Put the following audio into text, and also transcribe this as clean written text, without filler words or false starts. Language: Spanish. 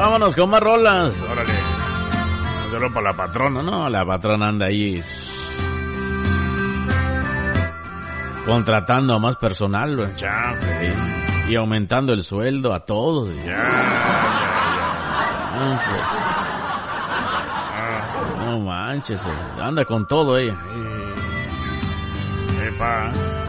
Vámonos con más rolas. Órale. Solo para la patrona, ¿no? La patrona anda ahí contratando a más personal, ya, y aumentando el sueldo a todos. No manches, anda con todo ella. Epa.